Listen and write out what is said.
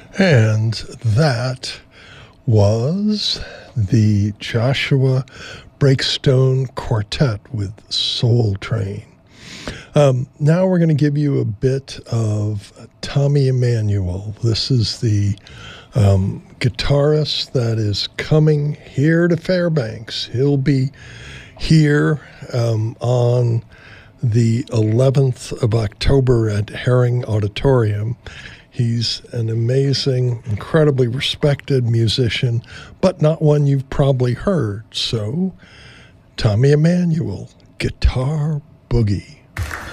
And that was the Joshua Breakstone Quartet with Soul Train. Now we're going to give you a bit of Tommy Emmanuel. This is the guitarist that is coming here to Fairbanks. He'll be here on the 11th of October at Herring Auditorium. He's an amazing, incredibly respected musician, but not one you've probably heard. So, Tommy Emmanuel, Guitar Boogie.